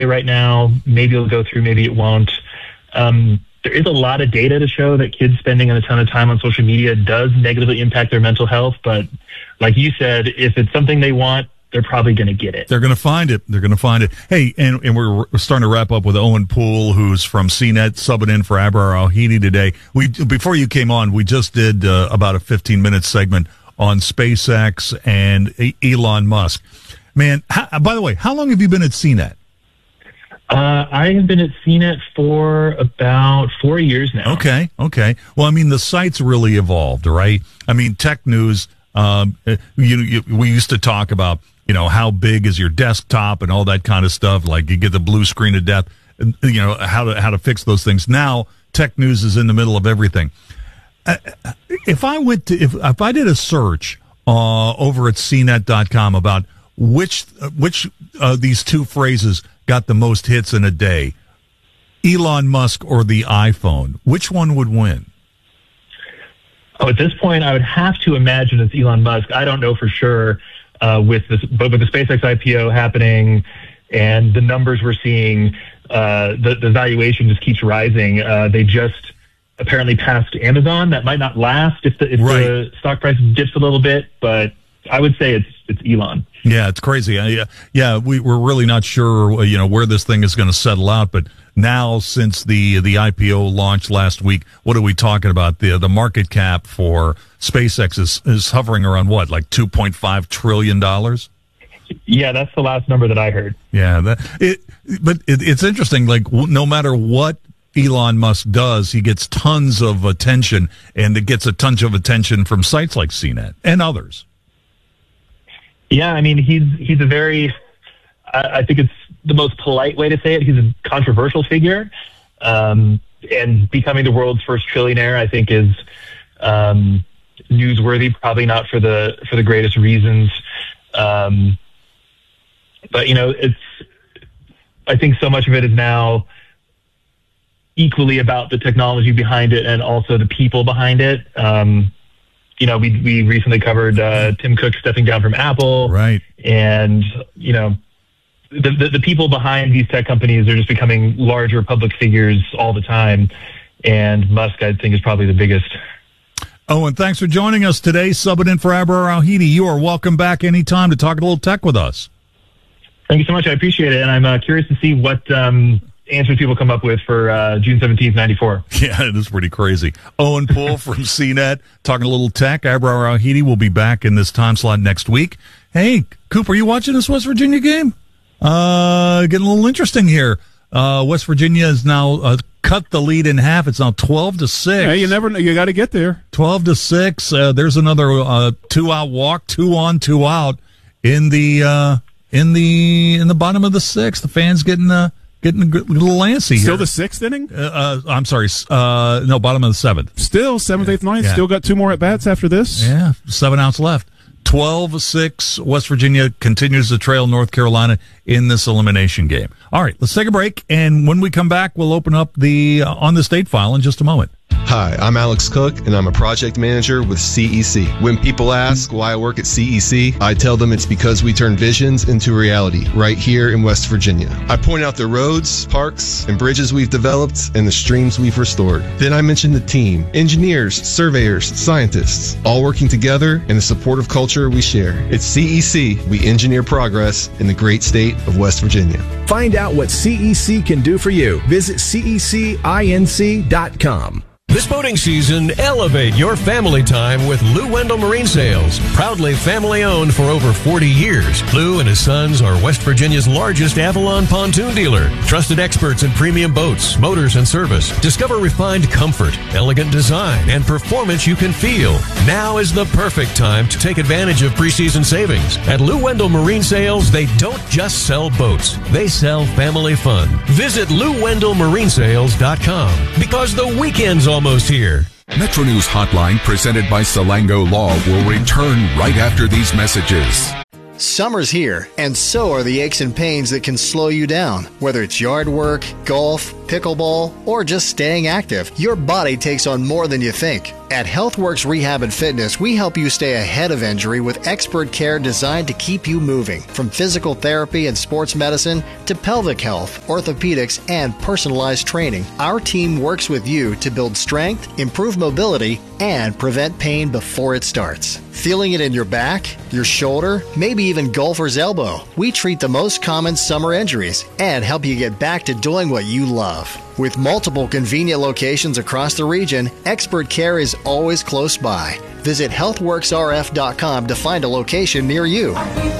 right now. Maybe it'll go through, maybe it won't. There is a lot of data to show that kids spending a ton of time on social media does negatively impact their mental health. But like you said, if it's something they want, they're probably going to get it. They're going to find it. They're going to find it. Hey, and we're starting to wrap up with Owen Poole, who's from CNET, subbing in for Abrar Al-Heidi today. Before you came on, we just did about a 15-minute segment on SpaceX and Elon Musk. Man, by the way, how long have you been at CNET? I have been at CNET for about 4 years now. Okay. Well, I mean, the site's really evolved, right? I mean, tech news, we used to talk about, how big is your desktop and all that kind of stuff. Like you get the blue screen of death, how to fix those things. Now, tech news is in the middle of everything. If I did a search over at CNET.com about which these two phrases got the most hits in a day, Elon Musk or the iPhone, which one would win? Oh, at this point, I would have to imagine it's Elon Musk. I don't know for sure but with the SpaceX IPO happening and the numbers we're seeing, the valuation just keeps rising. They just apparently passed Amazon. That might not last if the stock price dips a little bit, but I would say it's Elon. Yeah, it's crazy. We're really not sure, where this thing is going to settle out. But now, since the IPO launched last week, what are we talking about? The market cap for SpaceX is hovering around what, like $2.5 trillion? Yeah, that's the last number that I heard. Yeah, it's interesting. Like, no matter what Elon Musk does, he gets tons of attention, and it gets a ton of attention from sites like CNET and others. Yeah, I mean, he's a very, I think it's the most polite way to say it. He's a controversial figure, and becoming the world's first trillionaire, I think, is newsworthy. Probably not for the greatest reasons, but I think so much of it is now equally about the technology behind it and also the people behind it. We recently covered Tim Cook stepping down from Apple. Right. And, the people behind these tech companies are just becoming larger public figures all the time. And Musk, I think, is probably the biggest. Owen, thanks for joining us today. Subbing in for Abrar Al-Heidi. You are welcome back anytime to talk a little tech with us. Thank you so much. I appreciate it. And I'm curious to see what answers people come up with for June 17th, 94. Yeah, it is pretty crazy. Owen Poole from CNET talking a little tech. Abrar Al-Heidi will be back in this time slot next week. Hey, Coop, are you watching this West Virginia game? Getting a little interesting here. West Virginia has now cut the lead in half. It's now 12-6. Yeah, you never know. You got to get there. 12-6. There's another 2-out walk, 2 on, 2 out in the bottom of the sixth. The fans getting a little antsy here. Still the sixth inning? I'm sorry. No, bottom of the seventh. Still 7th, 8th, 9th. Yeah. Still got 2 more at-bats after this. Yeah, 7 outs left. 12-6. West Virginia continues to trail North Carolina in this elimination game. All right, let's take a break, and when we come back, we'll open up the On the State file in just a moment. Hi, I'm Alex Cook, and I'm a project manager with CEC. When people ask why I work at CEC, I tell them it's because we turn visions into reality right here in West Virginia. I point out the roads, parks, and bridges we've developed and the streams we've restored. Then I mention the team, engineers, surveyors, scientists, all working together in the supportive culture we share. At CEC, we engineer progress in the great state of West Virginia. Find out what CEC can do for you. Visit cecinc.com. This boating season, elevate your family time with Lou Wendell Marine Sales. Proudly family-owned for over 40 years, Lou and his sons are West Virginia's largest Avalon pontoon dealer. Trusted experts in premium boats, motors, and service. Discover refined comfort, elegant design, and performance you can feel. Now is the perfect time to take advantage of preseason savings. At Lou Wendell Marine Sales, they don't just sell boats. They sell family fun. Visit LouWendellMarineSales.com because the weekend's almost here. Metro News Hotline, presented by Salango Law, will return right after these messages. Summer's here, and so are the aches and pains that can slow you down. Whether it's yard work, golf, pickleball, or just staying active, your body takes on more than you think. At HealthWorks Rehab and Fitness, we help you stay ahead of injury with expert care designed to keep you moving. From physical therapy and sports medicine to pelvic health, orthopedics, and personalized training, our team works with you to build strength, improve mobility, and prevent pain before it starts. Feeling it in your back, your shoulder, maybe even golfer's elbow? We treat the most common summer injuries and help you get back to doing what you love. With multiple convenient locations across the region, expert care is always close by. Visit healthworksrf.com to find a location near you.